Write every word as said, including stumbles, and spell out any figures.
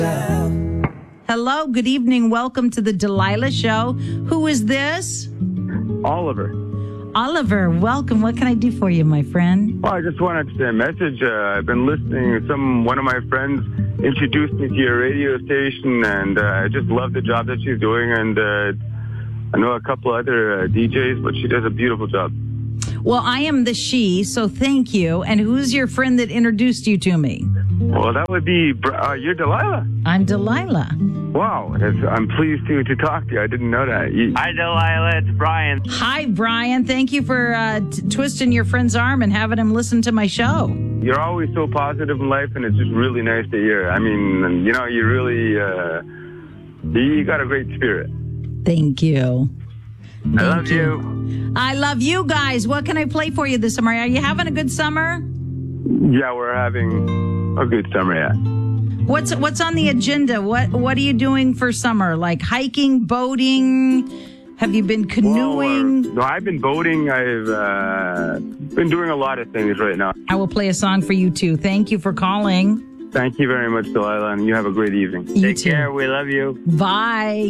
Hello, good evening. Welcome to the Delilah Show. Who is this? Oliver. Oliver, welcome. What can I do for you, my friend? Well, I just wanted to say a message. Uh, I've been listening. Some one of my friends introduced me to your radio station, and uh, I just love the job that she's doing. And uh, I know a couple other uh, D Js, but she does a beautiful job. Well, I am the she, so thank you. And who's your friend that introduced you to me? Well, that would be, uh, you're Delilah. I'm Delilah. Wow, that's, I'm pleased to, to talk to you. I didn't know that. You, Hi, Delilah. It's Brian. Hi, Brian. Thank you for uh, t- twisting your friend's arm and having him listen to my show. you're always so positive in life, and it's just really nice to hear. I mean, you know, you really, uh, you got a great spirit. Thank you. Thank I love you. you. I love you guys. What can I play for you this summer? Are you having a good summer? Yeah, we're having a good summer, yeah. What's what's on the agenda? What what are you doing for summer? Like hiking, boating? Have you been canoeing? Well, no, I've been boating. I've uh, been doing a lot of things right now. I will play a song for you too. Thank you for calling. Thank you very much, Delilah, and you have a great evening. You Take too. care. We love you. Bye.